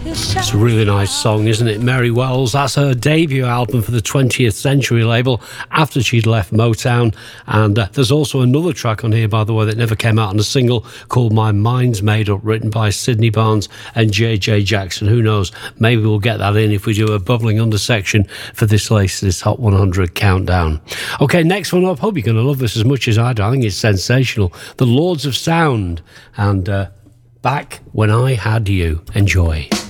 It's a really nice song, isn't it? Mary Wells, that's her debut album for the 20th Century label after she'd left Motown. And there's also another track on here, by the way, that never came out on a single called My Mind's Made Up, written by Sydney Barnes and JJ Jackson. Who knows? Maybe we'll get that in if we do a bubbling under section for this latest Hot 100 countdown. Okay, next one up. Hope you're going to love this as much as I do. I think it's sensational. The Lords of Sound and Back When I Had You. Enjoy.